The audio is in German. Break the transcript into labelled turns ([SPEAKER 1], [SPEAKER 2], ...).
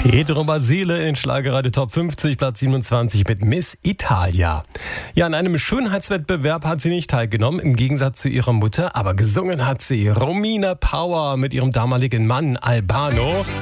[SPEAKER 1] Pedro Basile in Schlagerradio Top 50, Platz 27 mit Miss Italia. Ja, an einem Schönheitswettbewerb hat sie nicht teilgenommen, im Gegensatz zu ihrer Mutter, aber gesungen hat sie Romina Power mit ihrem damaligen Mann Albano.